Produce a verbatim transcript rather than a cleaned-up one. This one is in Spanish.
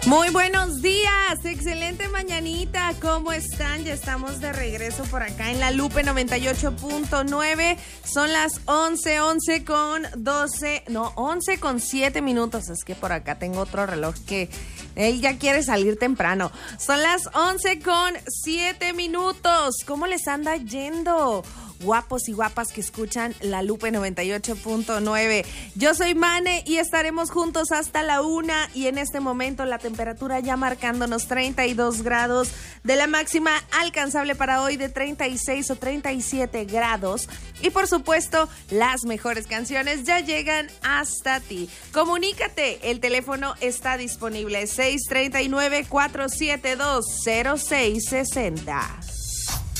Muy buenos días, excelente mañanita, ¿cómo están? Ya estamos de regreso por acá en la Lupe noventa y ocho punto nueve, son las once, once con doce, no, once con siete minutos, es que por acá tengo otro reloj que él ya quiere salir temprano. Son las once con siete minutos, ¿cómo les anda yendo? Guapos y guapas que escuchan la Lupe noventa y ocho punto nueve. Yo soy Mane y estaremos juntos hasta la una, y en este momento la temperatura ya marcándonos treinta y dos grados, de la máxima alcanzable para hoy de treinta y seis o treinta y siete grados, y por supuesto las mejores canciones ya llegan hasta ti. Comunícate, el teléfono está disponible, seis tres nueve, cuatro siete dos, cero seis seis cero.